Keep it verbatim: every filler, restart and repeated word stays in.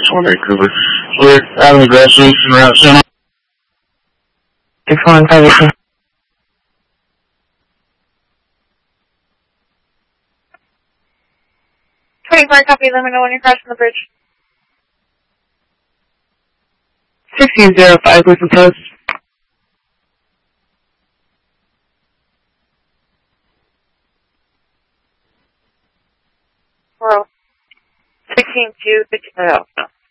on Vancouver. We're having a graduation route soon. six one five eight two. twenty-four, copy, let me know when you're crossing the bridge. sixteen zero five, Griffin Post. Bro. sixteen two, oh, no.